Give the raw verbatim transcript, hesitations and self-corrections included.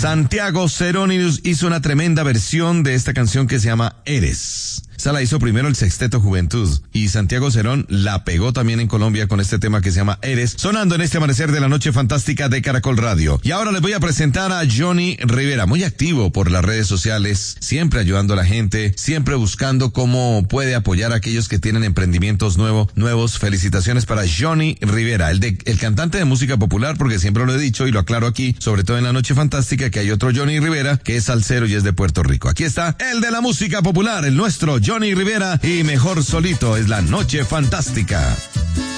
Santiago Cerón hizo una tremenda versión de esta canción que se llama Eres. Esa la hizo primero el Sexteto Juventud y Santiago Cerón la pegó también en Colombia con este tema que se llama Eres, sonando en este amanecer de la noche fantástica de Caracol Radio. Y ahora les voy a presentar a Johnny Rivera, muy activo por las redes sociales, siempre ayudando a la gente, siempre buscando cómo puede apoyar a aquellos que tienen emprendimientos nuevos, nuevos. Felicitaciones para Johnny Rivera, el de, el cantante de música popular, porque siempre lo he dicho y lo aclaro aquí, sobre todo en la noche fantástica, que hay otro Johnny Rivera que es salsero y es de Puerto Rico. Aquí está el de la música popular, el nuestro Johnny Rivera, y mejor solito es la noche fantástica.